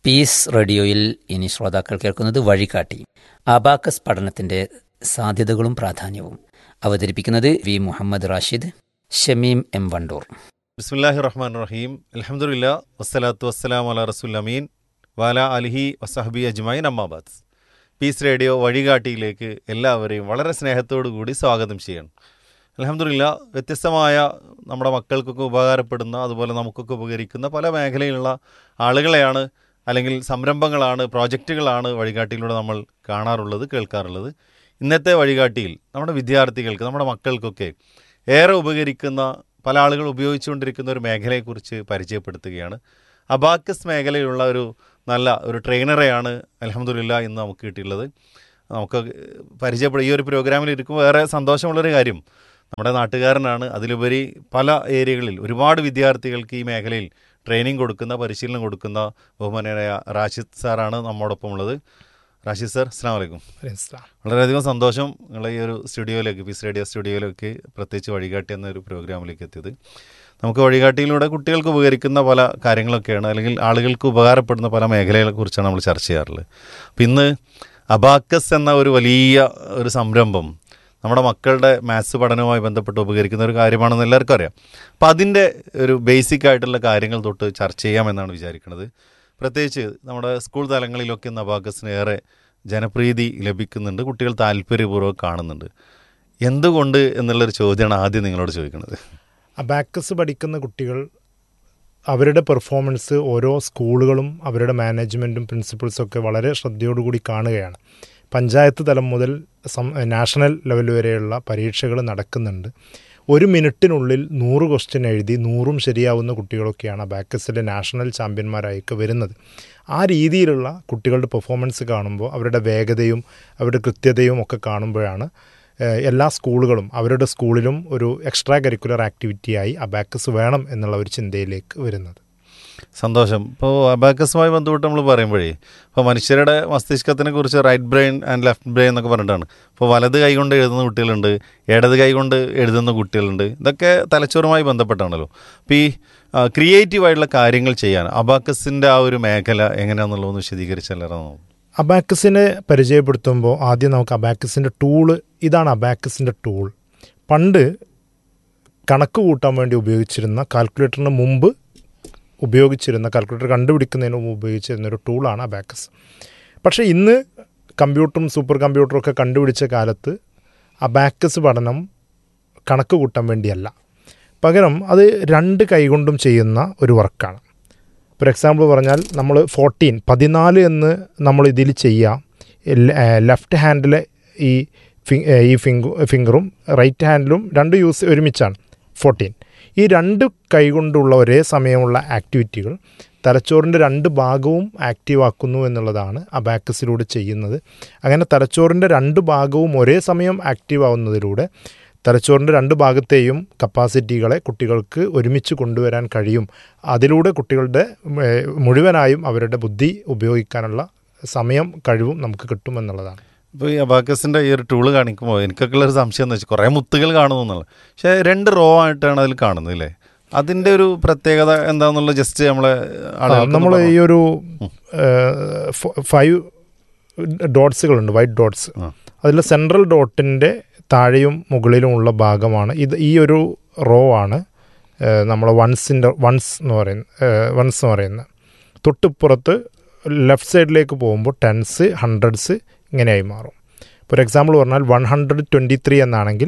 Piece റേഡിയോയിൽ ഇനി ശ്രോതാക്കൾ കേൾക്കുന്നത് വഴികാട്ടി. അബാക്കസ് പഠനത്തിൻ്റെ സാധ്യതകളും പ്രാധാന്യവും. അവതരിപ്പിക്കുന്നത് വി മുഹമ്മദ് റാഷിദ്, ഷമീം എം വണ്ടൂർ. ബിസ്മില്ലാഹി റഹ്മാൻ റഹീം. അൽഹംദുലില്ലാ വസ്സലാത്തു വസ്സലാം അലാ റസൂൽ അമീൻ വാല അലിഹി വസഹബി അജ്മൈൻ അമ്മാബാദ്. പീസ് റേഡിയോ വഴികാട്ടിയിലേക്ക് എല്ലാവരെയും വളരെ സ്നേഹത്തോടു കൂടി സ്വാഗതം ചെയ്യണം. അൽഹംദുലില്ലാ, വ്യത്യസ്തമായ നമ്മുടെ മക്കൾക്കൊക്കെ ഉപകാരപ്പെടുന്ന, അതുപോലെ നമുക്കൊക്കെ ഉപകരിക്കുന്ന പല മേഖലയിലുള്ള ആളുകളെയാണ്, അല്ലെങ്കിൽ സംരംഭങ്ങളാണ്, പ്രോജക്റ്റുകളാണ് വഴികാട്ടിയിലൂടെ നമ്മൾ കാണാറുള്ളത്, കേൾക്കാറുള്ളത്. ഇന്നത്തെ വഴികാട്ടിയിൽ നമ്മുടെ വിദ്യാർത്ഥികൾക്ക്, നമ്മുടെ മക്കൾക്കൊക്കെ ഏറെ ഉപകരിക്കുന്ന, പല ആളുകൾ ഉപയോഗിച്ചുകൊണ്ടിരിക്കുന്ന ഒരു മേഖലയെക്കുറിച്ച് പരിചയപ്പെടുത്തുകയാണ്. അബാക്കസ് മേഖലയിലുള്ള നല്ല ഒരു ട്രെയിനറെയാണ് അൽഹംദുലില്ലാ ഇന്ന് നമുക്ക് കിട്ടിയിട്ടുള്ളത്. നമുക്ക് ഈ ഒരു പ്രോഗ്രാമിൽ ഇരിക്കുമ്പോൾ ഏറെ സന്തോഷമുള്ളൊരു കാര്യം, നമ്മുടെ നാട്ടുകാരനാണ്. അതിലുപരി പല ഏരിയകളിൽ ഒരുപാട് വിദ്യാർത്ഥികൾക്ക് ഈ മേഖലയിൽ ട്രെയിനിങ് കൊടുക്കുന്ന, പരിശീലനം കൊടുക്കുന്ന ബഹുമാന്യനായ റാഷിദ് സാറാണ് നമ്മോടൊപ്പം ഉള്ളത്. റാഷിദ് സാർ, അസ്സലാമു അലൈക്കും. വളരെയധികം സന്തോഷം നിങ്ങൾ ഈ ഒരു സ്റ്റുഡിയോയിലേക്ക്, പീസ് റേഡിയോ സ്റ്റുഡിയോയിലേക്ക്, പ്രത്യേകിച്ച് വഴികാട്ടി എന്നൊരു പ്രോഗ്രാമിലേക്ക് എത്തിയത്. നമുക്ക് വഴികാട്ടിയിലൂടെ കുട്ടികൾക്ക് ഉപകരിക്കുന്ന പല കാര്യങ്ങളൊക്കെയാണ്, അല്ലെങ്കിൽ ആളുകൾക്ക് ഉപകാരപ്പെടുന്ന പല മേഖലകളെക്കുറിച്ചാണ് നമ്മൾ ചർച്ച ചെയ്യാറുള്ളത്. അപ്പം ഇന്ന് അബാക്കസ് എന്ന ഒരു വലിയ ഒരു സംരംഭം നമ്മുടെ മക്കളുടെ മാത്സ് പഠനവുമായി ബന്ധപ്പെട്ട് ഉപകരിക്കുന്ന ഒരു കാര്യമാണെന്ന് എല്ലാവർക്കും അറിയാം. അപ്പം അതിൻ്റെ ഒരു ബേസിക് ആയിട്ടുള്ള കാര്യങ്ങൾ തൊട്ട് ചർച്ച ചെയ്യാമെന്നാണ് വിചാരിക്കുന്നത്. പ്രത്യേകിച്ച് നമ്മുടെ സ്കൂൾ തലങ്ങളിലൊക്കെ ഇന്ന് അബാക്കസിന് ഏറെ ജനപ്രീതി ലഭിക്കുന്നുണ്ട്, കുട്ടികൾ താല്പര്യപൂർവ്വം കാണുന്നുണ്ട്. എന്തുകൊണ്ട് എന്നുള്ളൊരു ചോദ്യമാണ് ആദ്യം നിങ്ങളോട് ചോദിക്കുന്നത്. അബാക്കസ് പഠിക്കുന്ന കുട്ടികൾ അവരുടെ പെർഫോമൻസ് ഓരോ സ്കൂളുകളും അവരുടെ മാനേജ്മെൻറ്റും പ്രിൻസിപ്പൾസൊക്കെ വളരെ ശ്രദ്ധയോടുകൂടി കാണുകയാണ്. പഞ്ചായത്ത് തലം മുതൽ നാഷണൽ ലെവൽ വരെയുള്ള പരീക്ഷകൾ നടക്കുന്നുണ്ട്. 1 മിനിറ്റിനുള്ളിൽ 100 ക്വസ്റ്റ്യൻ എഴുതി 100ഉം ശരിയാവുന്ന കുട്ടികളൊക്കെയാണ് അബാക്കസിലെ നാഷണൽ ചാമ്പ്യന്മാരായിക്ക് വരുന്നത്. ആ രീതിയിലുള്ള കുട്ടികളുടെ പെർഫോമൻസ് കാണുമ്പോൾ, അവരുടെ വേഗതയും അവരുടെ കൃത്യതയും ഒക്കെ കാണുമ്പോഴാണ് എല്ലാ സ്കൂളുകളും അവരുടെ സ്കൂളിലും ഒരു എക്സ്ട്രാ കരിക്കുലർ ആക്ടിവിറ്റിയായി അബാക്കസ് വേണം എന്നുള്ള ഒരു ചിന്തയിലേക്ക് വരുന്നത്. സന്തോഷം. ഇപ്പോൾ അബാക്കസുമായി ബന്ധപ്പെട്ട് നമ്മൾ പറയുമ്പോഴേ, ഇപ്പോൾ മനുഷ്യരുടെ മസ്തിഷ്കത്തിനെ കുറിച്ച് right brain and left brain എന്നൊക്കെ പറഞ്ഞിട്ടാണ്. ഇപ്പോൾ വലത് കൈ കൊണ്ട് എഴുതുന്ന കുട്ടികളുണ്ട്, ഇടത് കൈ കൊണ്ട് എഴുതുന്ന കുട്ടികളുണ്ട്. ഇതൊക്കെ തലച്ചോറുമായി ബന്ധപ്പെട്ടാണല്ലോ. അപ്പോൾ ഈ ക്രിയേറ്റീവായിട്ടുള്ള കാര്യങ്ങൾ ചെയ്യാൻ അബാക്കസിൻ്റെ ആ ഒരു മേഖല എങ്ങനെയാണെന്നുള്ളതൊന്ന് വിശദീകരിച്ചല്ലോ. അബാക്കസിനെ പരിചയപ്പെടുത്തുമ്പോൾ ആദ്യം നമുക്ക് അബാക്കസിൻ്റെ ടൂള്, ഇതാണ് അബാക്കസിൻ്റെ ടൂൾ. പണ്ട് കണക്ക് കൂട്ടാൻ വേണ്ടി ഉപയോഗിച്ചിരുന്ന, കാൽക്കുലേറ്ററിന് മുമ്പ് ഉപയോഗിച്ചിരുന്ന, കാൽക്കുലേറ്റർ കണ്ടുപിടിക്കുന്നതിന് മുമ്പ് ഉപയോഗിച്ചിരുന്ന ഒരു ടൂളാണ് അബാക്കസ്. പക്ഷേ ഇന്ന് കമ്പ്യൂട്ടറും സൂപ്പർ കമ്പ്യൂട്ടറും ഒക്കെ കണ്ടുപിടിച്ച കാലത്ത് അബാക്കസ് പഠനം കണക്ക് കൂട്ടാൻ വേണ്ടിയല്ല, പകരം അത് 2 കൈകൊണ്ടും ചെയ്യുന്ന ഒരു വർക്കാണ്. ഫോർ എക്സാമ്പിൾ പറഞ്ഞാൽ, നമ്മൾ 14 എന്ന് നമ്മൾ ഇതിൽ ചെയ്യുക, ലെഫ്റ്റ് ഹാൻഡിലെ ഈ ഫിംഗറും റൈറ്റ് ഹാൻഡിലും 2 യൂസ് ഒരുമിച്ചാണ് 14. ഈ 2 കൈകൊണ്ടുള്ള ഒരേ സമയമുള്ള ആക്ടിവിറ്റികൾ തലച്ചോറിൻ്റെ 2 ഭാഗവും ആക്റ്റീവാക്കുന്നു എന്നുള്ളതാണ് അബാക്കസിലൂടെ ചെയ്യുന്നത്. അങ്ങനെ തലച്ചോറിൻ്റെ 2 ഭാഗവും ഒരേ സമയം ആക്റ്റീവ് ആവുന്നതിലൂടെ തലച്ചോറിൻ്റെ 2 ഭാഗത്തെയും കപ്പാസിറ്റികളെ കുട്ടികൾക്ക് ഒരുമിച്ച് കൊണ്ടുവരാൻ കഴിയും. അതിലൂടെ കുട്ടികളുടെ മുഴുവനായും അവരുടെ ബുദ്ധി ഉപയോഗിക്കാനുള്ള സമയം, കഴിവും നമുക്ക് കിട്ടുമെന്നുള്ളതാണ്. ഇപ്പോൾ ഈ അബാക്കസിൻ്റെ ഈ ഒരു ടൂള് കാണിക്കുമ്പോൾ എനിക്കൊക്കെ ഉള്ളൊരു സംശയം എന്ന് വെച്ചാൽ, കുറേ മുത്തുകൾ കാണുന്നു എന്നുള്ളത്, പക്ഷേ 2 റോ ആയിട്ടാണ് അതിൽ കാണുന്നത് അല്ലേ? അതിൻ്റെ ഒരു പ്രത്യേകത എന്താണെന്നുള്ളത് ജസ്റ്റ് നമ്മൾ ഈ ഒരു 5 ഡോട്ട്സുകളുണ്ട്, വൈറ്റ് ഡോട്ട്സ്. അതിൽ സെൻട്രൽ ഡോട്ടിൻ്റെ താഴെയും മുകളിലുമുള്ള ഭാഗമാണ് ഇത്. ഈ ഒരു റോ ആണ് നമ്മൾ വൺസ് എന്ന് പറയുന്നത്. തൊട്ടിപ്പുറത്ത് ലെഫ്റ്റ് സൈഡിലേക്ക് പോകുമ്പോൾ ടെൻസ്, ഹൺഡ്രഡ്സ് ഇങ്ങനെയായി മാറും. ഫോർ എക്സാമ്പിൾ പറഞ്ഞാൽ 123 എന്നാണെങ്കിൽ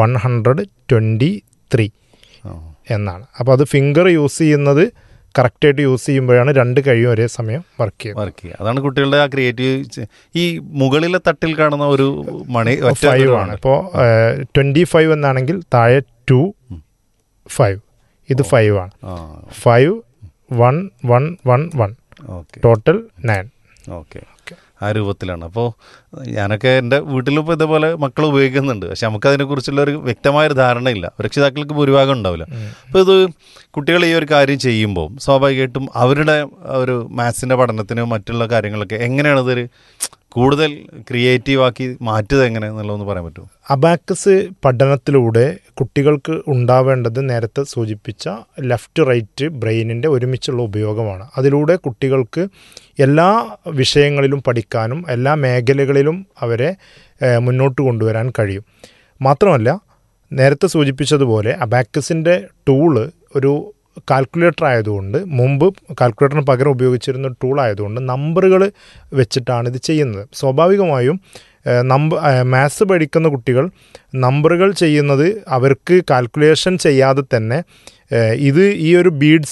123 എന്നാണ്. അപ്പോൾ അത് ഫിംഗർ യൂസ് ചെയ്യുന്നത് കറക്റ്റായിട്ട് യൂസ് ചെയ്യുമ്പോഴാണ് 2 കഴിയും ഒരേ സമയം വർക്ക് ചെയ്യുക. അതാണ് കുട്ടികളുടെ ആ ക്രിയേറ്റീവ്. ഈ മുകളിലെ തട്ടിൽ കാണുന്ന ഒരു മണി 5 ആണ്. ഇപ്പോൾ 25 എന്നാണെങ്കിൽ താഴെ 2 5, ഇത് 5 ആണ്. 5 1 1 1 1, ടോട്ടൽ 9. ആ രൂപത്തിലാണ്. അപ്പോൾ ഞാനൊക്കെ എൻ്റെ വീട്ടിലിപ്പോൾ ഇതേപോലെ മക്കൾ ഉപയോഗിക്കുന്നുണ്ട്, പക്ഷെ നമുക്കതിനെക്കുറിച്ചുള്ള ഒരു വ്യക്തമായൊരു ധാരണയില്ല, രക്ഷിതാക്കൾക്ക് ഭൂരിഭാഗം ഉണ്ടാവില്ല. അപ്പോൾ ഇത് കുട്ടികൾ ഈ ഒരു കാര്യം ചെയ്യുമ്പോൾ സ്വാഭാവികമായിട്ടും അവരുടെ ഒരു മാത്സിൻ്റെ പഠനത്തിനും മറ്റുള്ള കാര്യങ്ങളൊക്കെ എങ്ങനെയാണ് ഇതൊരു കൂടുതൽ ക്രിയേറ്റീവാക്കി മാറ്റുന്നത് എങ്ങനെയാണെന്നുള്ളതെന്ന് പറയാൻ പറ്റുമോ? അബാക്കസ് പഠനത്തിലൂടെ കുട്ടികൾക്ക് ഉണ്ടാവേണ്ടത് നേരത്തെ സൂചിപ്പിച്ച ലെഫ്റ്റ് റൈറ്റ് ബ്രെയിനിൻ്റെ ഒരുമിച്ചുള്ള ഉപയോഗമാണ്. അതിലൂടെ കുട്ടികൾക്ക് എല്ലാ വിഷയങ്ങളിലും പഠിക്കാനും എല്ലാ മേഖലകളിലും അവരെ മുന്നോട്ട് കൊണ്ടുവരാൻ കഴിയും. മാത്രമല്ല, നേരത്തെ സൂചിപ്പിച്ചതുപോലെ അബാക്കസിൻ്റെ ടൂള് ഒരു കാൽക്കുലേറ്റർ ആയതുകൊണ്ട്, മുമ്പ് കാൽക്കുലേറ്ററിന് പകരം ഉപയോഗിച്ചിരുന്ന ടൂൾ ആയതുകൊണ്ട് നമ്പറുകൾ വെച്ചിട്ടാണ് ഇത് ചെയ്യുന്നത്. സ്വാഭാവികമായും മാത്സ് പഠിക്കുന്ന കുട്ടികൾ നമ്പറുകൾ ചെയ്യുന്നത് അവർക്ക് കാൽക്കുലേഷൻ ചെയ്യാതെ തന്നെ ഈ ഒരു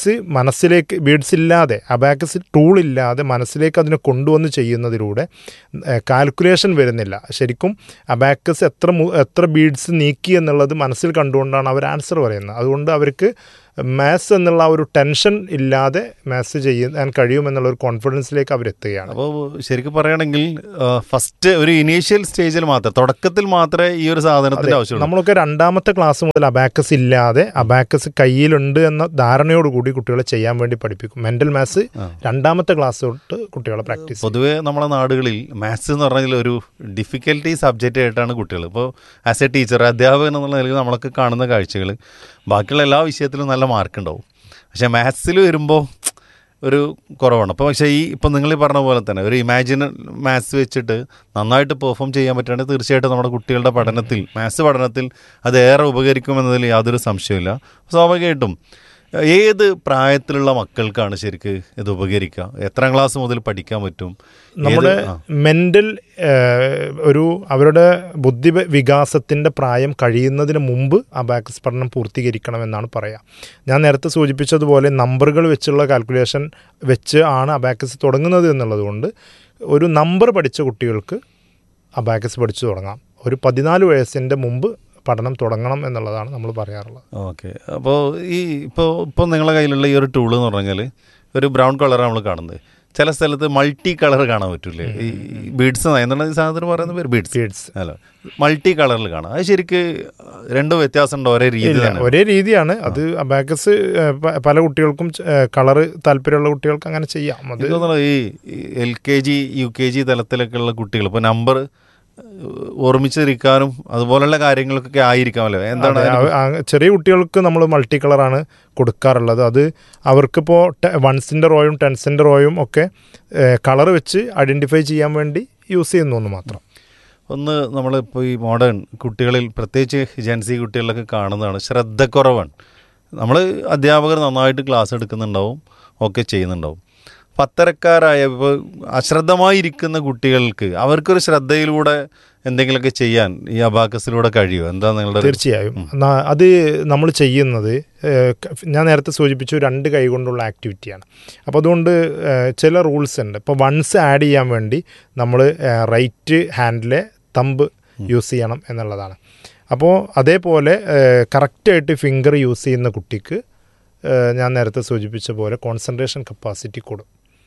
ബീഡ്സ് ഇല്ലാതെ, അബാക്കസ് ടൂളില്ലാതെ മനസ്സിലേക്ക് അതിനെ കൊണ്ടുവന്ന് ചെയ്യുന്നതിലൂടെ കാൽക്കുലേഷൻ വരുന്നില്ല. ശരിക്കും അബാക്കസ് എത്ര ബീഡ്സ് നീക്കി എന്നുള്ളത് മനസ്സിൽ കണ്ടുകൊണ്ടാണ് അവർ ആൻസർ പറയുന്നത്. അതുകൊണ്ട് അവർക്ക് മാത്സ് എന്നുള്ള ഒരു ടെൻഷൻ ഇല്ലാതെ മാത്സ് ചെയ്യാൻ കഴിയുമെന്നുള്ളൊരു കോൺഫിഡൻസിലേക്ക് അവരെത്തുകയാണ്. അപ്പോൾ ശരിക്കും പറയുകയാണെങ്കിൽ ഫസ്റ്റ് ഒരു ഇനീഷ്യൽ സ്റ്റേജിൽ മാത്രം, തുടക്കത്തിൽ മാത്രമേ ഈ ഒരു സാധനത്തിൻ്റെ ആവശ്യമുള്ളൂ. നമ്മളൊക്കെ 2ാമത്തെ ക്ലാസ് മുതൽ അബാക്കസ് ഇല്ലാതെ അബാക്കസ് കയ്യിലുണ്ട് എന്ന ധാരണയോടുകൂടി കുട്ടികളെ ചെയ്യാൻ വേണ്ടി പഠിപ്പിക്കും. മെൻ്റൽ മാത്സ് 2ാമത്തെ ക്ലാസ് തൊട്ട് കുട്ടികളെ പ്രാക്ടീസ്. പൊതുവേ നമ്മളെ നാടുകളിൽ മാത്സ് എന്ന് പറഞ്ഞാൽ ഒരു ഡിഫിക്കൽട്ടി സബ്ജക്റ്റ് ആയിട്ടാണ് കുട്ടികൾ. ഇപ്പോൾ ആസ് എ ടീച്ചർ, അധ്യാപകൻ എന്നുള്ള നിലയിൽ നമ്മളൊക്കെ കാണുന്ന കാഴ്ചകൾ, ബാക്കിയുള്ള എല്ലാ വിഷയത്തിലും നല്ല മാർക്ക് ഉണ്ടാവും, പക്ഷേ മാത്സിൽ വരുമ്പോൾ ഒരു കുറവാണ്. അപ്പോൾ പക്ഷേ ഇപ്പം നിങ്ങൾ പറഞ്ഞ പോലെ തന്നെ ഒരു ഇമാജിനൽ മാത്സ് വെച്ചിട്ട് നന്നായിട്ട് പെർഫോം ചെയ്യാൻ പറ്റുകയാണെങ്കിൽ തീർച്ചയായിട്ടും നമ്മുടെ കുട്ടികളുടെ പഠനത്തിൽ, മാത്സ് പഠനത്തിൽ അത് ഏറെ ഉപകരിക്കുമെന്നതിൽ യാതൊരു സംശയമില്ല. സ്വാഭാവികമായിട്ടും ഏത് പ്രായത്തിലുള്ള മക്കൾക്കാണ് ശരിക്ക് ഇത് ഉപകരിക്കുക? എത്രാം ക്ലാസ് മുതൽ പഠിക്കാൻ പറ്റും? നമ്മുടെ മെൻ്റൽ അവരുടെ ബുദ്ധി വികാസത്തിൻ്റെ പ്രായം കഴിയുന്നതിന് മുമ്പ് അബാക്കസ് പഠനം പൂർത്തീകരിക്കണമെന്നാണ് പറയുക. ഞാൻ നേരത്തെ സൂചിപ്പിച്ചതുപോലെ നമ്പറുകൾ വെച്ചുള്ള കാൽക്കുലേഷൻ വെച്ച് ആണ് അബാക്കസ് തുടങ്ങുന്നത് എന്നുള്ളത് കൊണ്ട് ഒരു നമ്പർ പഠിച്ച കുട്ടികൾക്ക് അബാക്കസ് പഠിച്ചു തുടങ്ങാം. ഒരു 14 വയസ്സിൻ്റെ മുമ്പ് പഠനം തുടങ്ങണം എന്നുള്ളതാണ് നമ്മൾ പറയാറുള്ളത്. ഓക്കെ. അപ്പോൾ ഇപ്പോൾ നിങ്ങളുടെ കയ്യിലുള്ള ഈ ഒരു ടൂൾ എന്ന് പറഞ്ഞാൽ ഒരു ബ്രൗൺ കളറാണ് നമ്മൾ കാണുന്നത്. ചില സ്ഥലത്ത് മൾട്ടി കളർ കാണാൻ പറ്റൂലേ? ഈ ബീഡ്സ് എന്നുള്ള ഈ സാധനത്തിന് പറയുന്ന പേര് ബീഡ്സ് അല്ല, മൾട്ടി കളറിൽ കാണാം. അത് ശരിക്ക് രണ്ടും വ്യത്യാസമുണ്ടോ? ഒരേ രീതിയാണ് അത്. അബാക്കസ് പല കുട്ടികൾക്കും കളറ് താല്പര്യമുള്ള കുട്ടികൾക്ക് അങ്ങനെ ചെയ്യാം. അത് ഈ LKG UKG തലത്തിലൊക്കെയുള്ള കുട്ടികൾ ഇപ്പോൾ നമ്പർ ഓർമ്മിച്ചിരിക്കാനും അതുപോലുള്ള കാര്യങ്ങൾക്കൊക്കെ ആയിരിക്കാമല്ലോ. എന്താണ് ചെറിയ കുട്ടികൾക്ക് നമ്മൾ മൾട്ടി കളറാണ് കൊടുക്കാറുള്ളത്. അത് അവർക്കിപ്പോൾ 1s റോയും 10s റോയും ഒക്കെ കളർ വെച്ച് ഐഡൻറ്റിഫൈ ചെയ്യാൻ വേണ്ടി യൂസ് ചെയ്യുന്നു എന്ന് മാത്രം. ഒന്ന് നമ്മളിപ്പോൾ ഈ മോഡേൺ കുട്ടികളിൽ, പ്രത്യേകിച്ച് ജെൻസി കുട്ടികളിലൊക്കെ കാണുന്നതാണ് ശ്രദ്ധക്കുറവാണ്. നമ്മൾ അധ്യാപകർ നന്നായിട്ട് ക്ലാസ് എടുക്കുന്നുണ്ടാവും, ഒക്കെ ചെയ്യുന്നുണ്ടാവും. പത്തരക്കാരായ ഇപ്പോൾ അശ്രദ്ധമായിരിക്കുന്ന കുട്ടികൾക്ക് അവർക്കൊരു ശ്രദ്ധയിലൂടെ എന്തെങ്കിലുമൊക്കെ ചെയ്യാൻ ഈ അബാക്കസിലൂടെ കഴിയുമോ? എന്താ നിങ്ങളുടെ? തീർച്ചയായും അത് നമ്മൾ ചെയ്യുന്നത്, ഞാൻ നേരത്തെ സൂചിപ്പിച്ചു, 2 കൈ കൊണ്ടുള്ള ആക്ടിവിറ്റിയാണ്. അപ്പോൾ അതുകൊണ്ട് ചില റൂൾസ് ഉണ്ട്. ഇപ്പോൾ 1s ആഡ് ചെയ്യാൻ വേണ്ടി നമ്മൾ റൈറ്റ് ഹാൻഡിലെ തമ്പ് യൂസ് ചെയ്യണം എന്നുള്ളതാണ്. അപ്പോൾ അതേപോലെ കറക്റ്റായിട്ട് ഫിംഗർ യൂസ് ചെയ്യുന്ന കുട്ടിക്ക് ഞാൻ നേരത്തെ സൂചിപ്പിച്ച പോലെ കോൺസെൻട്രേഷൻ കപ്പാസിറ്റി കൂടും.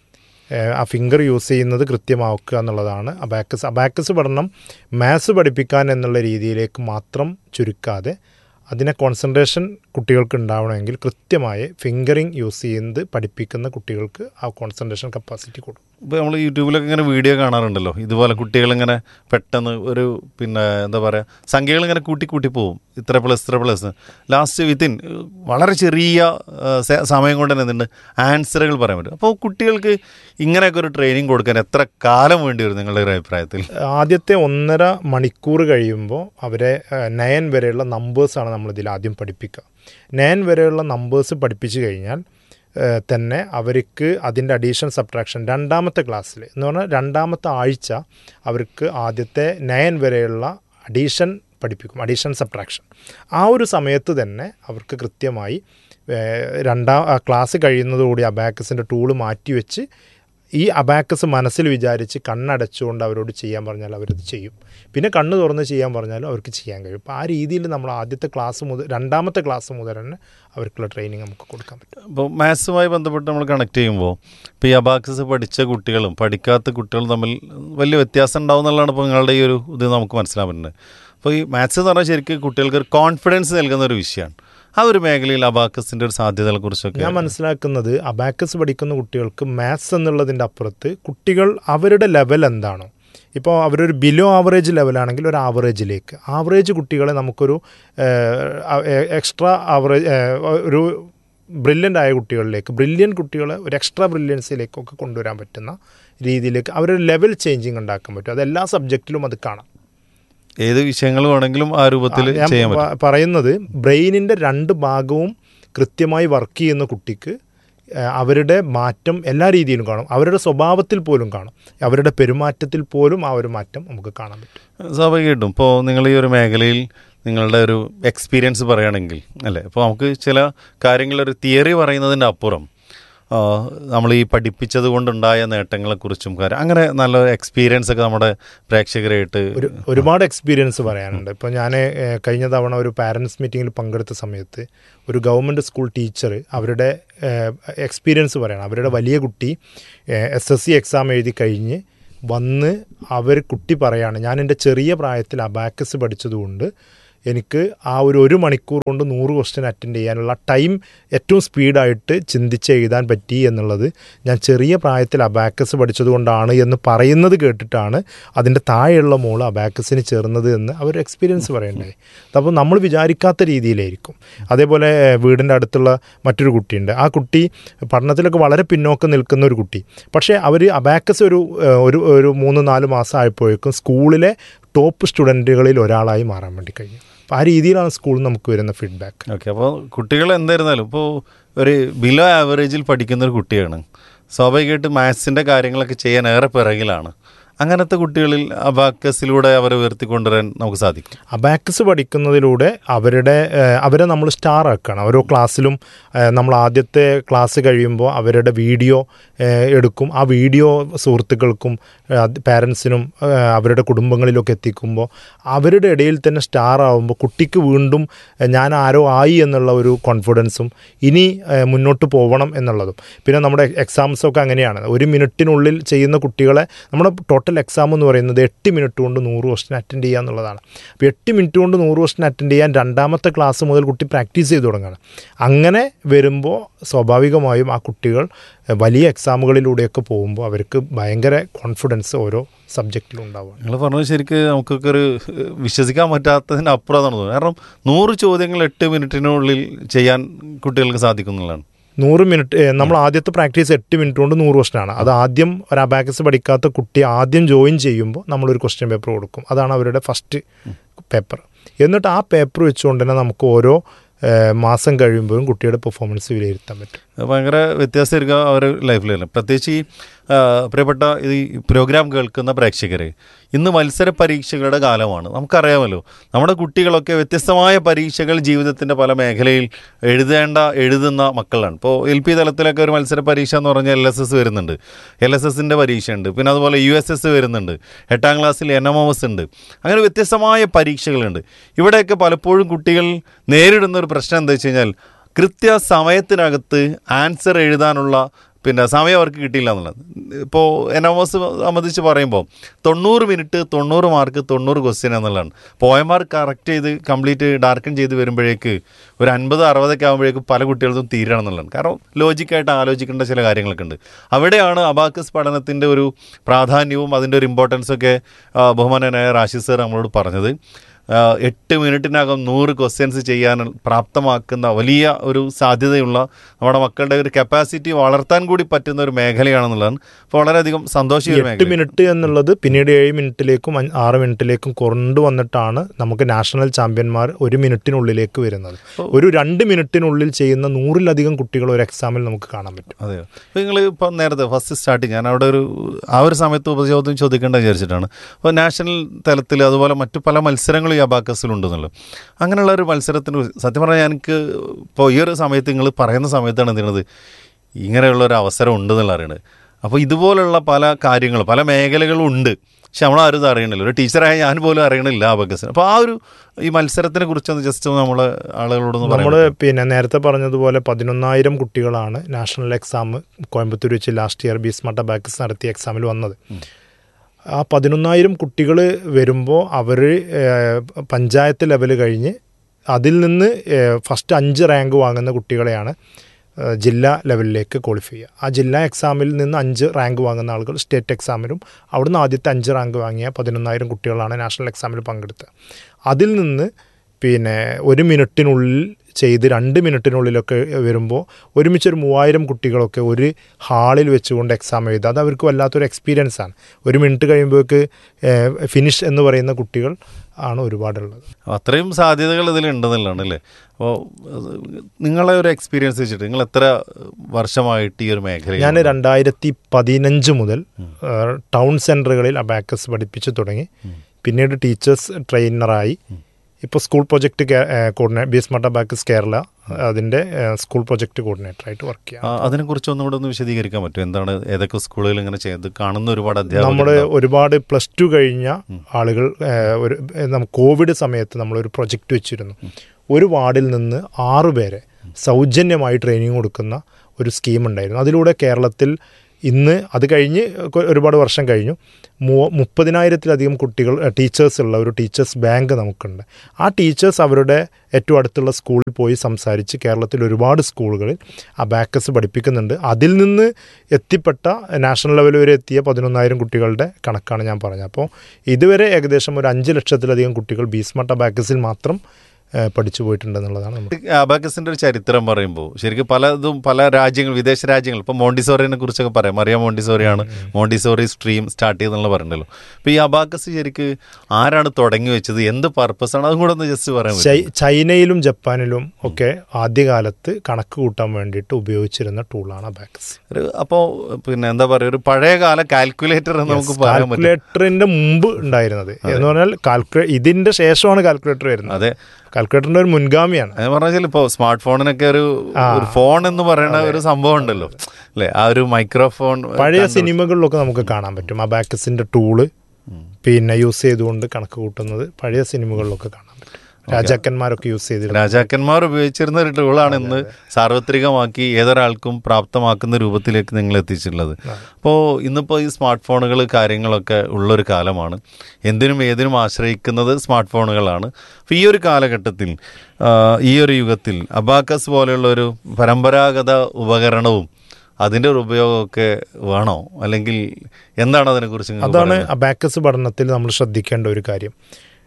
ആ ഫിംഗർ യൂസ് ചെയ്യുന്നത് കൃത്യമാക്കുക എന്നുള്ളതാണ് അബാക്കസ് പഠനം. മാത്സ് പഠിപ്പിക്കാൻ എന്നുള്ള രീതിയിലേക്ക് മാത്രം ചുരുക്കാതെ അതിനെ കോൺസെൻട്രേഷൻ കുട്ടികൾക്ക് ഉണ്ടാവണമെങ്കിൽ കൃത്യമായി ഫിംഗറിങ് യൂസ് ചെയ്യുന്നത് പഠിപ്പിക്കുന്ന കുട്ടികൾക്ക് ആ കോൺസെൻട്രേഷൻ കപ്പാസിറ്റി കൂടും. ഇപ്പോൾ നമ്മൾ യൂട്യൂബിലൊക്കെ ഇങ്ങനെ വീഡിയോ കാണാറുണ്ടല്ലോ, ഇതുപോലെ കുട്ടികളിങ്ങനെ പെട്ടെന്ന് ഒരു എന്താ പറയുക, സംഖ്യകളിങ്ങനെ കൂട്ടി പോകും, ഇത്ര പ്ലസ് ലാസ്റ്റ് വിത്തിൻ വളരെ ചെറിയ സമയം കൊണ്ട് തന്നെ എന്തുണ്ട് ആൻസറുകൾ പറയാൻ പറ്റും. അപ്പോൾ കുട്ടികൾക്ക് ഇങ്ങനെയൊക്കെ ഒരു ട്രെയിനിങ് കൊടുക്കാൻ എത്ര കാലം വേണ്ടി വരും നിങ്ങളുടെ ഒരു അഭിപ്രായത്തിൽ? ആദ്യത്തെ 1.5 മണിക്കൂർ കഴിയുമ്പോൾ അവരെ 9 വരെയുള്ള നമ്പേഴ്സാണ് നമ്മളിതിൽ ആദ്യം പഠിപ്പിക്കുക. 9 വരെയുള്ള നമ്പേഴ്സ് പഠിപ്പിച്ചു കഴിഞ്ഞാൽ തന്നെ അവർക്ക് അതിൻ്റെ അഡീഷൻ സബ്ട്രാക്ഷൻ 2ാമത്തെ ക്ലാസ്സിൽ എന്ന് പറഞ്ഞാൽ 2ാമത്തെ ആഴ്ച അവർക്ക് ആദ്യത്തെ 9 വരെയുള്ള അഡീഷൻ പഠിപ്പിക്കും, അഡീഷൻ സബ്ട്രാക്ഷൻ. ആ ഒരു സമയത്ത് തന്നെ അവർക്ക് കൃത്യമായി ക്ലാസ് കഴിയുന്നതോടുകൂടി അബാക്കസിൻ്റെ ടൂള് മാറ്റിവെച്ച് ഈ അബാക്കസ് മനസ്സിൽ വിചാരിച്ച് കണ്ണടച്ചുകൊണ്ട് അവരോട് ചെയ്യാൻ പറഞ്ഞാൽ അവരത് ചെയ്യും. പിന്നെ കണ്ണ് തുറന്ന് ചെയ്യാൻ പറഞ്ഞാലും അവർക്ക് ചെയ്യാൻ കഴിയും. അപ്പോൾ ആ രീതിയിൽ നമ്മൾ ആദ്യത്തെ ക്ലാസ് മുതൽ 2ാമത്തെ ക്ലാസ് മുതൽ തന്നെ അവർക്കുള്ള ട്രെയിനിങ് നമുക്ക് കൊടുക്കാൻ പറ്റും. ഇപ്പോൾ മാത്സുമായി ബന്ധപ്പെട്ട് നമ്മൾ കണക്ട് ചെയ്യുമ്പോൾ ഇപ്പോൾ ഈ അബാക്കസ് പഠിച്ച കുട്ടികളും പഠിക്കാത്ത കുട്ടികളും തമ്മിൽ വലിയ വ്യത്യാസം ഉണ്ടാവും എന്നുള്ളതാണ് ഇപ്പോൾ നിങ്ങളുടെ ഈ ഒരു ഇത് നമുക്ക് മനസ്സിലാൻ പറ്റുന്നത്. അപ്പോൾ ഈ മാത്സ് എന്ന് പറഞ്ഞാൽ ശരിക്കും കുട്ടികൾക്ക് ഒരു കോൺഫിഡൻസ് നൽകുന്ന ഒരു വിഷയമാണ്. ആ ഒരു മേഖലയിൽ അബാക്കസിൻ്റെ ഒരു സാധ്യതകളെ കുറിച്ചൊക്കെ ഞാൻ മനസ്സിലാക്കുന്നത്, അബാക്കസ് പഠിക്കുന്ന കുട്ടികൾക്ക് മാത്സ് എന്നുള്ളതിൻ്റെ അപ്പുറത്ത് കുട്ടികൾ അവരുടെ ലെവൽ എന്താണോ, ഇപ്പോൾ അവരൊരു ബിലോ ആവറേജ് ലെവലാണെങ്കിൽ ഒരു ആവറേജിലേക്ക്, ആവറേജ് കുട്ടികളെ നമുക്കൊരു എക്സ്ട്രാ ആവറേജ് ഒരു ബ്രില്യൻ്റ് ആയ കുട്ടികളിലേക്ക്, ബ്രില്യൻ്റ് കുട്ടികളെ ഒരു എക്സ്ട്രാ ബ്രില്യൻസിലേക്കൊക്കെ കൊണ്ടുവരാൻ പറ്റുന്ന രീതിയിലേക്ക് അവരൊരു ലെവൽ ചേഞ്ചിങ് ഉണ്ടാക്കാൻ പറ്റും. അത് എല്ലാ സബ്ജക്റ്റിലും അത് കാണാം. ഏത് വിഷയങ്ങൾ വേണമെങ്കിലും ആ രൂപത്തിൽ ചെയ്യാൻ പറ്റും. പറയുന്നത് ബ്രെയിനിൻ്റെ 2 ഭാഗവും കൃത്യമായി വർക്ക് ചെയ്യുന്ന കുട്ടിക്ക് അവരുടെ മാറ്റം എല്ലാ രീതിയിലും കാണും. അവരുടെ സ്വഭാവത്തിൽ പോലും കാണും, അവരുടെ പെരുമാറ്റത്തിൽ പോലും ആ ഒരു മാറ്റം നമുക്ക് കാണാൻ പറ്റും. സ്വാഭാവികമായിട്ടും ഇപ്പോൾ നിങ്ങൾ ഈ ഒരു മേഖലയിൽ നിങ്ങളുടെ ഒരു എക്സ്പീരിയൻസ് പറയുകയാണെങ്കിൽ അല്ലേ, ഇപ്പോൾ നമുക്ക് ചില കാര്യങ്ങളൊരു തിയറി പറയുന്നതിൻ്റെ അപ്പുറം നമ്മൾ ഈ പഠിപ്പിച്ചത് കൊണ്ടുണ്ടായ നേട്ടങ്ങളെക്കുറിച്ചും അങ്ങനെ നല്ല എക്സ്പീരിയൻസ് ഒക്കെ നമ്മുടെ പ്രേക്ഷകരായിട്ട് ഒരുപാട് എക്സ്പീരിയൻസ് പറയാനുണ്ട്. ഇപ്പോൾ ഞാൻ കഴിഞ്ഞ തവണ ഒരു പാരൻസ് മീറ്റിങ്ങിൽ പങ്കെടുത്ത സമയത്ത് ഒരു ഗവൺമെൻറ് സ്കൂൾ ടീച്ചർ അവരുടെ എക്സ്പീരിയൻസ് പറയണം. അവരുടെ വലിയ കുട്ടി SSC എക്സാം എഴുതി കഴിഞ്ഞ് വന്ന് കുട്ടി പറയാണ്, ഞാൻ എൻ്റെ ചെറിയ പ്രായത്തിൽ അബാക്കസ് പഠിച്ചതുകൊണ്ട് എനിക്ക് ആ ഒരു മണിക്കൂർ കൊണ്ട് 100 ക്വസ്റ്റ്യൻ അറ്റൻഡ് ചെയ്യാനുള്ള ടൈം ഏറ്റവും സ്പീഡായിട്ട് ചിന്തിച്ച് എഴുതാൻ പറ്റി എന്നുള്ളത് ഞാൻ ചെറിയ പ്രായത്തിൽ അബാക്കസ് പഠിച്ചതുകൊണ്ടാണ് എന്ന് പറയുന്നത് കേട്ടിട്ടാണ് അതിൻ്റെ താഴെയുള്ള മോള് അബാക്കസിന് ചേർന്നത് എന്ന് അവർ എക്സ്പീരിയൻസ് പറയണ്ടായി. അപ്പോൾ നമ്മൾ വിചാരിക്കാത്ത രീതിയിലായിരിക്കും. അതേപോലെ വീടിൻ്റെ അടുത്തുള്ള മറ്റൊരു കുട്ടിയുണ്ട്. ആ കുട്ടി പഠനത്തിലൊക്കെ വളരെ പിന്നോക്കം നിൽക്കുന്ന ഒരു കുട്ടി. പക്ഷേ അവർ അബാക്കസ് ഒരു 3-4 മാസം ആയപ്പോഴേക്കും സ്കൂളിലെ ടോപ്പ് സ്റ്റുഡൻറ്റുകളിൽ ഒരാളായി മാറാൻ വേണ്ടി കഴിഞ്ഞു. അപ്പോൾ ആ രീതിയിലാണ് സ്കൂളിൽ നമുക്ക് വരുന്ന ഫീഡ്ബാക്ക്. ഓക്കെ, അപ്പോൾ കുട്ടികൾ എന്തായിരുന്നാലും ഇപ്പോൾ ഒരു ബിലോ ആവറേജിൽ പഠിക്കുന്ന ഒരു കുട്ടിയാണ്, സ്വാഭാവികമായിട്ട് മാത്സിൻ്റെ കാര്യങ്ങളൊക്കെ ചെയ്യാൻ ഏറെ പിറകിലാണ്. അങ്ങനത്തെ കുട്ടികളിൽ അബാക്കസിലൂടെ അവരെ ഉയർത്തിക്കൊണ്ടുവരാൻ നമുക്ക് സാധിക്കും. അബാക്കസ് പഠിക്കുന്നതിലൂടെ അവരെ നമ്മൾ സ്റ്റാർ ആക്കുകയാണ്. ഓരോ ക്ലാസ്സിലും നമ്മൾ ആദ്യത്തെ ക്ലാസ് കഴിയുമ്പോൾ അവരുടെ വീഡിയോ എടുക്കും. ആ വീഡിയോ സുഹൃത്തുക്കൾക്കും പാരൻസിനും അവരുടെ കുടുംബങ്ങളിലൊക്കെ എത്തിക്കുമ്പോൾ അവരുടെ ഇടയിൽ തന്നെ സ്റ്റാർ ആവുമ്പോൾ കുട്ടിക്ക് വീണ്ടും ഞാൻ ആരോ ആയി എന്നുള്ള ഒരു കോൺഫിഡൻസും ഇനി മുന്നോട്ട് പോകണം എന്നുള്ളതും. പിന്നെ നമ്മുടെ എക്സാംസൊക്കെ അങ്ങനെയാണ്. 1 മിനിറ്റിനുള്ളിൽ ചെയ്യുന്ന കുട്ടികളെ നമ്മുടെ ടോട്ടൽ എക്സാം എന്ന് പറയുന്നത് 8 മിനിറ്റ് കൊണ്ട് 100 ക്വസ്റ്റ്യൻ അറ്റൻഡ് ചെയ്യുക എന്നുള്ളതാണ്. അപ്പോൾ 8 മിനിറ്റ് കൊണ്ട് 100 ക്വസ്റ്റ്യൻ അറ്റൻഡ് ചെയ്യാൻ 2ാമത്തെ ക്ലാസ് മുതൽ കുട്ടി പ്രാക്ടീസ് ചെയ്ത് തുടങ്ങുകയാണ്. അങ്ങനെ വരുമ്പോൾ സ്വാഭാവികമായും ആ കുട്ടികൾ വലിയ എക്സാമുകളിലൂടെയൊക്കെ പോകുമ്പോൾ അവർക്ക് ഭയങ്കര കോൺഫിഡൻസ് ഓരോ സബ്ജക്റ്റിലും ഉണ്ടാവുക. നിങ്ങൾ പറഞ്ഞത് ശരിക്കും നമുക്കൊക്കെ ഒരു വിശ്വസിക്കാൻ പറ്റാത്തതിന് അപ്പുറമാണ് തോന്നുന്നത്. കാരണം 100 ചോദ്യങ്ങൾ 8 മിനിറ്റിനുള്ളിൽ ചെയ്യാൻ കുട്ടികൾക്ക് സാധിക്കുന്നുള്ളതാണ്. 100 മിനിറ്റ് നമ്മൾ ആദ്യത്തെ പ്രാക്ടീസ് 8 മിനിറ്റ് കൊണ്ട് 100 ക്വസ്റ്റ്യനാണ്. അത് ആദ്യം ഒരു അബാക്കസ് പഠിക്കാത്ത കുട്ടി ആദ്യം ജോയിൻ ചെയ്യുമ്പോൾ നമ്മളൊരു ക്വസ്റ്റ്യൻ പേപ്പർ കൊടുക്കും. അതാണ് അവരുടെ ഫസ്റ്റ് പേപ്പർ. എന്നിട്ട് ആ പേപ്പർ വെച്ചുകൊണ്ട് തന്നെ നമുക്ക് ഓരോ മാസം കഴിയുമ്പോഴും കുട്ടിയുടെ പെർഫോമൻസ് വിലയിരുത്താൻ പറ്റും. ഭയങ്കര വ്യത്യാസമായിരിക്കും അവരുടെ ലൈഫിൽ. പ്രത്യേകിച്ച് ഈ പ്രിയപ്പെട്ട ഈ പ്രോഗ്രാം കേൾക്കുന്ന പ്രേക്ഷകർ, ഇന്ന് മത്സര പരീക്ഷകളുടെ കാലമാണ്. നമുക്കറിയാമല്ലോ, നമ്മുടെ കുട്ടികളൊക്കെ വ്യത്യസ്തമായ പരീക്ഷകൾ ജീവിതത്തിൻ്റെ പല മേഖലയിൽ എഴുതുന്ന മക്കളാണ്. ഇപ്പോൾ LP തലത്തിലൊക്കെ ഒരു മത്സര പരീക്ഷ എന്ന് പറഞ്ഞാൽ LSS വരുന്നുണ്ട്, LSSൻ്റെ പരീക്ഷയുണ്ട്, പിന്നെ അതുപോലെ USS വരുന്നുണ്ട്, 8ാം ക്ലാസ്സിൽ NMS ഉണ്ട്. അങ്ങനെ വ്യത്യസ്തമായ പരീക്ഷകളുണ്ട്. ഇവിടെയൊക്കെ പലപ്പോഴും കുട്ടികൾ നേരിടുന്ന ഒരു പ്രശ്നം എന്താ വെച്ച് കഴിഞ്ഞാൽ, കൃത്യസമയത്തിനകത്ത് ആൻസർ എഴുതാനുള്ള സമയം അവർക്ക് കിട്ടിയില്ല എന്നുള്ളത്. ഇപ്പോൾ NMS സംബന്ധിച്ച് പറയുമ്പോൾ 90 മിനിറ്റ് 90 മാർക്ക് 90 ക്വസ്റ്റ്യൻ എന്നുള്ളതാണ്. പോയമാർ കറക്റ്റ് ചെയ്ത് കംപ്ലീറ്റ് ഡാർക്കൺ ചെയ്ത് വരുമ്പോഴേക്ക് ഒരു 50-60 ആകുമ്പോഴേക്ക് പല കുട്ടികൾക്കും തീരണം എന്നുള്ളതാണ്. കാരണം ലോജിക്കായിട്ട് ആലോചിക്കേണ്ട ചില കാര്യങ്ങളൊക്കെ ഉണ്ട്. അവിടെയാണ് അബാക്കസ് പഠനത്തിൻ്റെ ഒരു പ്രാധാന്യവും അതിൻ്റെ ഒരു ഇമ്പോർട്ടൻസൊക്കെ ബഹുമാനനായ റാഷിദ് സർ നമ്മളോട് പറഞ്ഞത്. 8 മിനിറ്റിനകം 100 ക്വസ്റ്റ്യൻസ് ചെയ്യാൻ പ്രാപ്തമാക്കുന്ന വലിയ ഒരു സാധ്യതയുള്ള നമ്മുടെ മക്കളുടെ ഒരു കപ്പാസിറ്റി വളർത്താൻ കൂടി പറ്റുന്ന ഒരു മേഖലയാണെന്നുള്ളതാണ്. അപ്പോൾ വളരെയധികം സന്തോഷം. 8 മിനിറ്റ് എന്നുള്ളത് പിന്നീട് 7 മിനിറ്റിലേക്കും 6 മിനിറ്റിലേക്കും കൊണ്ടുവന്നിട്ടാണ് നമുക്ക് നാഷണൽ ചാമ്പ്യന്മാർ 1 മിനിറ്റിനുള്ളിലേക്ക് വരുന്നത്. ഒരു 2 മിനിറ്റിനുള്ളിൽ ചെയ്യുന്ന 100-ലധികം കുട്ടികൾ ഒരു എക്സാമിൽ നമുക്ക് കാണാൻ പറ്റും. അതെയോ? അപ്പോൾ നിങ്ങൾ ഇപ്പം നേരത്തെ ഫസ്റ്റ് സ്റ്റാർട്ടിങ് ഞാൻ അവിടെ ആ ഒരു സമയത്ത് ഉപചോദ്യം ചോദിക്കേണ്ട വിചാരിച്ചിട്ടാണ്. അപ്പോൾ നാഷണൽ തലത്തിൽ അതുപോലെ മറ്റു പല മത്സരങ്ങളും ഈ അബാക്കസിലുണ്ടെന്നുള്ളത്. അങ്ങനെയുള്ള ഒരു മത്സരത്തിന് സത്യം പറഞ്ഞാൽ എനിക്ക് ഇപ്പോൾ ഈ ഒരു സമയത്ത് നിങ്ങൾ പറയുന്ന സമയത്താണ് എന്ത് ചെയ്യുന്നത്, ഇങ്ങനെയുള്ളൊരു അവസരം ഉണ്ടെന്നുള്ള അറിയണത്. അപ്പോൾ ഇതുപോലുള്ള പല കാര്യങ്ങളും പല മേഖലകളും ഉണ്ട്. പക്ഷെ നമ്മളാരും ഇത് അറിയണില്ല. ഒരു ടീച്ചറായ ഞാൻ പോലും അറിയണില്ല അബാക്കസിന്. അപ്പോൾ ആ ഒരു ഈ മത്സരത്തിനെ കുറിച്ചൊന്ന് ജസ്റ്റ് നമ്മൾ ആളുകളോടൊന്ന് നമ്മൾ നേരത്തെ പറഞ്ഞതുപോലെ 11,000 കുട്ടികളാണ് നാഷണൽ എക്സാം കോയമ്പത്തൂർ വെച്ച് ലാസ്റ്റ് ഇയർ ബീസ്മാർട്ട് അബാക്കസ് നടത്തിയ എക്സാമിൽ വന്നത്. ആ 11,000 കുട്ടികൾ വരുമ്പോൾ അവർ പഞ്ചായത്ത് ലെവൽ കഴിഞ്ഞ് അതിൽ നിന്ന് ഫസ്റ്റ് 5 റാങ്ക് വാങ്ങുന്ന കുട്ടികളെയാണ് ജില്ലാ ലെവലിലേക്ക് ക്വാളിഫൈ ചെയ്യുക. ആ ജില്ലാ എക്സാമിൽ നിന്ന് 5 റാങ്ക് വാങ്ങുന്ന ആളുകൾ സ്റ്റേറ്റ് എക്സാമിലും അവിടുന്ന് ആദ്യത്തെ 5 റാങ്ക് വാങ്ങിയ 11,000 കുട്ടികളാണ് നാഷണൽ എക്സാമിൽ പങ്കെടുത്തത്. അതിൽ നിന്ന് 1 മിനിറ്റിനുള്ളിൽ ചെയ്ത് 2 മിനിറ്റിനുള്ളിലൊക്കെ വരുമ്പോൾ ഒരുമിച്ച് ഒരു 3,000 കുട്ടികളൊക്കെ ഒരു ഹാളിൽ വെച്ചുകൊണ്ട് എക്സാം എഴുതുക. അത് അവർക്ക് വല്ലാത്തൊരു എക്സ്പീരിയൻസ് ആണ്. 1 മിനിറ്റ് കഴിയുമ്പോഴേക്ക് ഫിനിഷ് എന്ന് പറയുന്ന കുട്ടികൾ ആണ് ഒരുപാടുള്ളത്. അത്രയും സാധ്യതകൾ ഇതിലുണ്ടെന്നുള്ളതാണ് അല്ലേ? അപ്പോൾ നിങ്ങളെ ഒരു എക്സ്പീരിയൻസ് വെച്ചിട്ട് നിങ്ങൾ എത്ര വർഷമായിട്ട് ഈ ഒരു മേഖല? ഞാൻ 2015 മുതൽ ടൗൺ സെൻറ്ററുകളിൽ അബാക്കസ് പഠിപ്പിച്ച് തുടങ്ങി. പിന്നീട് ടീച്ചേഴ്സ് ട്രെയിനറായി. ഇപ്പോൾ school project coordinator Be Smart abacus Kerala അതിൻ്റെ സ്കൂൾ പ്രൊജക്ട് കോർഡിനേറ്ററായിട്ട് വർക്ക് ചെയ്യാം. അതിനെക്കുറിച്ച് ഒന്നുകൂടെ ഒന്ന് വിശദീകരിക്കാൻ പറ്റും? എന്താണ്, ഏതൊക്കെ സ്കൂളുകൾ ഇങ്ങനെ ചെയ്ത് കാണുന്ന ഒരുപാട് അധ്യാപകർ? നമ്മൾ ഒരുപാട് +2 കഴിഞ്ഞ ആളുകൾ കോവിഡ് സമയത്ത് നമ്മളൊരു പ്രൊജക്റ്റ് വെച്ചിരുന്നു. ഒരു വാർഡിൽ നിന്ന് 6 പേരെ സൗജന്യമായി ട്രെയിനിങ് കൊടുക്കുന്ന ഒരു സ്കീം ഉണ്ടായിരുന്നു. അതിലൂടെ കേരളത്തിൽ ഇന്ന് അത് കഴിഞ്ഞ് ഒരുപാട് വർഷം കഴിഞ്ഞു 30,000-ലധികം കുട്ടികൾ ടീച്ചേഴ്സ് ഉള്ള ഒരു ടീച്ചേഴ്സ് ബാങ്ക് നമുക്കുണ്ട്. ആ ടീച്ചേഴ്സ് അവരുടെ ഏറ്റവും അടുത്തുള്ള സ്കൂളിൽ പോയി സംസാരിച്ച് കേരളത്തിൽ ഒരുപാട് സ്കൂളുകളിൽ അബാക്കസ് പഠിപ്പിക്കുന്നുണ്ട്. അതിൽ നിന്ന് എത്തിപ്പെട്ട നാഷണൽ ലെവൽ വരെ എത്തിയ 11,000 കുട്ടികളുടെ കണക്കാണ് ഞാൻ പറഞ്ഞത്. അപ്പോൾ ഇതുവരെ ഏകദേശം ഒരു 5 ലക്ഷത്തിലധികം കുട്ടികൾ ബീസ്മാർട്ട് അബാക്കസിൽ മാത്രം പഠിച്ചു പോയിട്ടുണ്ടെന്നുള്ളതാണ്. അബാക്കസിൻ്റെ ഒരു ചരിത്രം പറയുമ്പോൾ ശരിക്കും പലതും പല രാജ്യങ്ങൾ, വിദേശ രാജ്യങ്ങൾ, ഇപ്പോൾ മോണ്ടിസോറിനെ കുറിച്ചൊക്കെ പറയാം. മറിയ മോണ്ടിസോറിയാണ് മോണ്ടിസോറി സ്ട്രീം സ്റ്റാർട്ട് ചെയ്തെന്നുള്ള പറഞ്ഞല്ലോ. അപ്പോൾ ഈ അബാക്കസ് ശരിക്ക് ആരാണ് തുടങ്ങി വെച്ചത്, എന്ത് പർപ്പസാണ്, അതും കൂടെ ഒന്ന് ജസ്റ്റ് പറയാൻ പറ്റും? ചൈനയിലും ജപ്പാനിലും ഒക്കെ ആദ്യകാലത്ത് കണക്ക് കൂട്ടാൻ വേണ്ടിയിട്ട് ഉപയോഗിച്ചിരുന്ന ടൂളാണ് അബാക്കസ്. അപ്പോൾ എന്താ പറയുക, ഒരു പഴയകാല കാൽക്കുലേറ്റർ എന്ന് നമുക്ക് പറയാൻ പറ്റും. കാൽക്കുലേറ്ററിന്റെ മുമ്പ് ഉണ്ടായിരുന്നത് എന്ന് പറഞ്ഞാൽ ഇതിന്റെ ശേഷമാണ് കാൽക്കുലേറ്റർ വരുന്നത്. അതെ, കാൽക്കുലേറ്ററിന്റെ ഒരു മുൻഗാമിയാണ്. എന്ന് പറഞ്ഞാൽ ഇപ്പോൾ സ്മാർട്ട് ഫോണിനൊക്കെ ഒരു ഫോൺ എന്ന് പറയുന്ന ഒരു സംഭവം ഉണ്ടല്ലോ അല്ലേ, ആ ഒരു മൈക്രോഫോൺ പഴയ സിനിമകളിലൊക്കെ നമുക്ക് കാണാൻ പറ്റും. അബാക്കസിന്റെ ടൂള് യൂസ് ചെയ്തുകൊണ്ട് കണക്ക് കൂട്ടുന്നത് പഴയ സിനിമകളിലൊക്കെ കാണാൻ പറ്റും. രാജാക്കന്മാരൊക്കെ യൂസ് ചെയ്തിരുന്നു. രാജാക്കന്മാർ ഉപയോഗിച്ചിരുന്ന ഒരു ടൂളാണ് ഇന്ന് സാർവത്രികമാക്കി ഏതൊരാൾക്കും പ്രാപ്തമാക്കുന്ന രൂപത്തിലേക്ക് നിങ്ങൾ എത്തിച്ചിട്ടുള്ളത്. അപ്പോൾ ഇന്നിപ്പോൾ ഈ സ്മാർട്ട് ഫോണുകൾ കാര്യങ്ങളൊക്കെ ഉള്ളൊരു കാലമാണ്. എന്തിനും ഏതിനും ആശ്രയിക്കുന്നത് സ്മാർട്ട് ഫോണുകളാണ്. അപ്പോൾ ഈ ഒരു കാലഘട്ടത്തിൽ, ഈ ഒരു യുഗത്തിൽ അബാക്കസ് പോലെയുള്ളൊരു പരമ്പരാഗത ഉപകരണവും അതിൻ്റെ ഒരു ഉപയോഗമൊക്കെ വേണോ, അല്ലെങ്കിൽ എന്താണ് അതിനെക്കുറിച്ച്? അതാണ് അബാക്കസ് പഠനത്തിൽ നമ്മൾ ശ്രദ്ധിക്കേണ്ട ഒരു കാര്യം.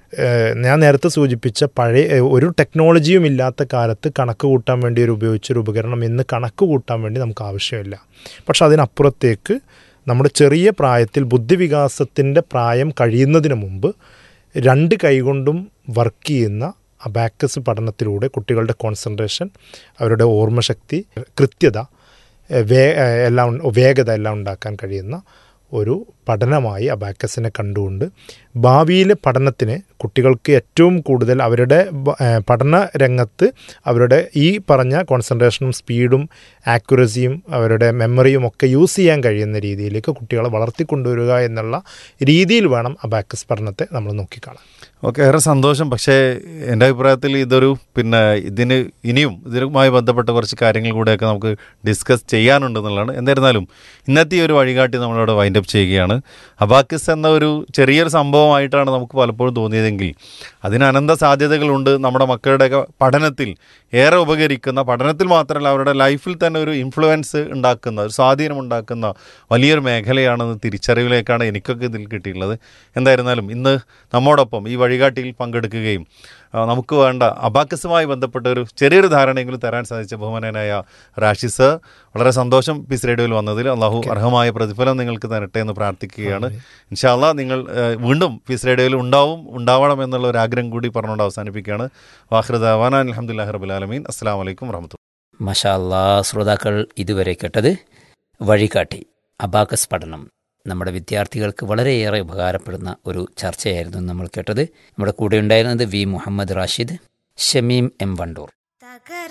ഞാൻ നേരത്തെ സൂചിപ്പിച്ച പഴയ ഒരു ടെക്നോളജിയും ഇല്ലാത്ത കാലത്ത് കണക്ക് കൂട്ടാൻ വേണ്ടി ഉപയോഗിച്ചൊരു ഉപകരണം ഇന്ന് കണക്ക് കൂട്ടാൻ വേണ്ടി നമുക്ക് ആവശ്യമില്ല. പക്ഷെ അതിനപ്പുറത്തേക്ക് നമ്മുടെ ചെറിയ പ്രായത്തിൽ ബുദ്ധിവികാസത്തിൻ്റെ പ്രായം കഴിയുന്നതിന് മുമ്പ് 2 കൈകൊണ്ടും വർക്ക് ചെയ്യുന്ന അബാക്കസ് പഠനത്തിലൂടെ കുട്ടികളുടെ കോൺസെൻട്രേഷൻ, അവരുടെ ഓർമ്മശക്തി, കൃത്യത, വേഗത എല്ലാം ഉണ്ടാക്കാൻ കഴിയുന്ന ഒരു പഠനമായി അബാക്കസിനെ കണ്ടുകൊണ്ട് ഭാവിയിലെ പഠനത്തിന് കുട്ടികൾക്ക് ഏറ്റവും കൂടുതൽ അവരുടെ പഠന രംഗത്ത് അവരുടെ ഈ പറഞ്ഞ കോൺസെൻട്രേഷനും സ്പീഡും ആക്യുറസിയും അവരുടെ മെമ്മറിയും ഒക്കെ യൂസ് ചെയ്യാൻ കഴിയുന്ന രീതിയിലേക്ക് കുട്ടികളെ വളർത്തിക്കൊണ്ടുവരിക എന്നുള്ള രീതിയിൽ വേണം അബാക്കസ് പഠനത്തെ നമ്മൾ നോക്കിക്കാണാൻ. ഓക്കെ, ഏറെ സന്തോഷം. പക്ഷേ എൻ്റെ അഭിപ്രായത്തിൽ ഇതൊരു ഇതിനുമായി ബന്ധപ്പെട്ട കുറച്ച് കാര്യങ്ങൾ കൂടെയൊക്കെ നമുക്ക് ഡിസ്കസ് ചെയ്യാനുണ്ടെന്നുള്ളതാണ്. എന്നിരുന്നാലും ഇന്നത്തെ ഒരു വഴികാട്ടി നമ്മളിവിടെ വൈൻഡപ്പ് ചെയ്യുകയാണ്. അബാക്കസ് എന്ന ഒരു ചെറിയൊരു സംഭവമായിട്ടാണ് നമുക്ക് പലപ്പോഴും തോന്നിയതെങ്കിൽ അതിന് അനന്ത സാധ്യതകളുണ്ട്. നമ്മുടെ മക്കളുടെയൊക്കെ പഠനത്തിൽ ഏറെ ഉപകരിക്കുന്ന, പഠനത്തിൽ മാത്രമല്ല അവരുടെ ലൈഫിൽ തന്നെ ഒരു ഇൻഫ്ലുവൻസ് ഉണ്ടാക്കുന്ന, ഒരു സ്വാധീനം ഉണ്ടാക്കുന്ന വലിയൊരു മേഖലയാണെന്ന് തിരിച്ചറിവിലേക്കാണ് എനിക്കൊക്കെ ഇതിൽ കിട്ടിയിട്ടുള്ളത്. എന്തായിരുന്നാലും ഇന്ന് നമ്മോടൊപ്പം ഈ വഴികാട്ടിയിൽ പങ്കെടുക്കുകയും നമുക്ക് വേണ്ട അബാക്കസുമായി ബന്ധപ്പെട്ട ഒരു ചെറിയൊരു ധാരണയെങ്കിലും തരാൻ സാധിച്ച ബഹുമാനനായ റാഷിദ് സർ, വളരെ സന്തോഷം പീസ് റേഡിയോയിൽ വന്നതിൽ. അള്ളാഹു അർഹമായ പ്രതിഫലം നിങ്ങൾക്ക് തരട്ടെ എന്ന് പ്രാർത്ഥിക്കുകയാണ്. ഇൻഷാ അള്ളാ നിങ്ങൾ വീണ്ടും പീസ് റേഡിയോയിൽ ഉണ്ടാവണം എന്നുള്ള ഒരു ആഗ്രഹം കൂടി പറഞ്ഞുകൊണ്ട് അവസാനിപ്പിക്കുകയാണ്. വാഖിറു ദഅ്വാനാ അൽഹംദുലില്ലാഹി റബ്ബിൽ ആലമീൻ. അസ്സലാമു അലൈക്കും വറഹ്മത്തുള്ളാഹി. മാഷാ അല്ലാഹ്. ശ്രോതാക്കൾ ഇതുവരെ കേട്ടത് വഴികാട്ടി അബാക്കസ് പഠനം. നമ്മുടെ വിദ്യാർത്ഥികൾക്ക് വളരെയേറെ ഉപകാരപ്പെടുന്ന ഒരു ചർച്ചയായിരുന്നു നമ്മൾ കേട്ടത്. നമ്മുടെ കൂടെ ഉണ്ടായിരുന്നത് വി മുഹമ്മദ് റാഷിദ്, ഷമീം എം വണ്ടൂർ.